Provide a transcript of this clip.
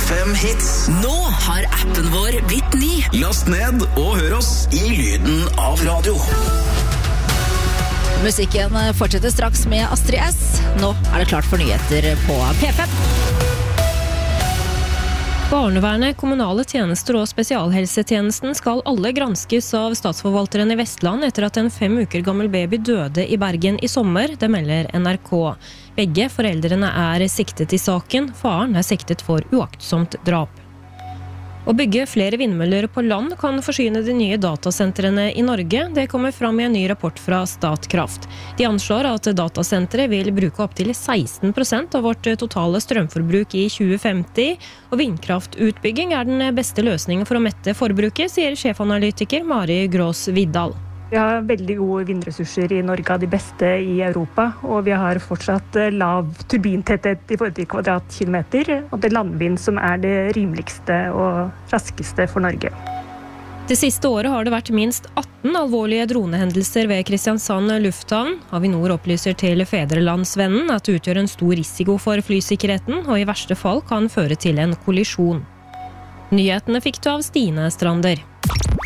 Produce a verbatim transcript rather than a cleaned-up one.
fem hits. Nå har appen vår blitt ny. Last ned og hør oss i lyden av radio. Musikken fortsetter straks med Astrid S. Nå er det klart for nyheter på P fem. Barnevernet, kommunale tjenester og spesialhelsetjenesten skal alle granskes av statsforvalteren i Vestland etter at en fem uker gammel baby døde i Bergen i sommer, det melder N R K. Begge foreldrene er siktet i saken, faren er siktet for uaktsomt drap. Å bygge flere vindmøller på land kan forsyne de nye datasentrene i Norge. Det kommer fram i en ny rapport fra Statkraft. De anslår at datasenteret vil bruke opp til seksten prosent av vårt totale strømforbruk i tjue femti, og vindkraftutbygging er den beste løsningen for å mette forbruket, sier sjefanalytiker Mari Grås Vidal. Vi har veldig gode vindressurser i Norge, av de beste i Europa, og vi har fortsatt lav turbintetthet i forhold til kvadratkilometer, og det er landvind som er det rimeligste og raskeste for Norge. Det siste året har det vært minst atten alvorlige dronehendelser ved Kristiansand lufthavn. Avinor opplyser til Fedrelandsvennen at det utgjør en stor risiko for flysikkerheten, og i verste fall kan føre til en kollisjon. Nyhetene fikk du av Stine Strander.